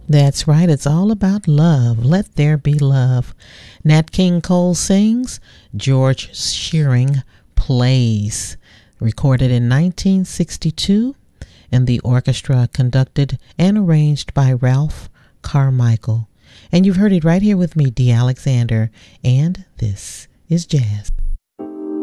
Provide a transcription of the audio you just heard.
That's right, it's all about love. Let there be love. Nat King Cole sings, George Shearing plays. Recorded in 1962, and the orchestra conducted and arranged by Ralph Carmichael. And you've heard it right here with me, Dee Alexander, and this is Jazz.